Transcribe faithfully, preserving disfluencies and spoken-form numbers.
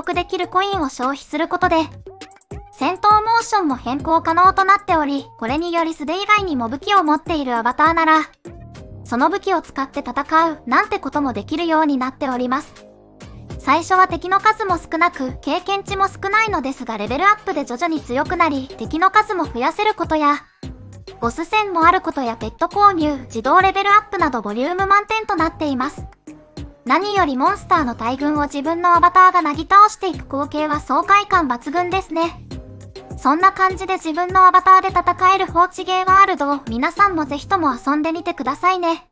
得できるコインを消費することで、戦闘モーションも変更可能となっており、これにより素手以外にも武器を持っているアバターなら、その武器を使って戦うなんてこともできるようになっております。最初は敵の数も少なく、経験値も少ないのですが、レベルアップで徐々に強くなり、敵の数も増やせることや、ボス戦もあることやペット購入、自動レベルアップなどボリューム満点となっています。何よりモンスターの大群を自分のアバターがなぎ倒していく光景は爽快感抜群ですね。そんな感じで自分のアバターで戦える放置ゲーワールドを皆さんもぜひとも遊んでみてくださいね。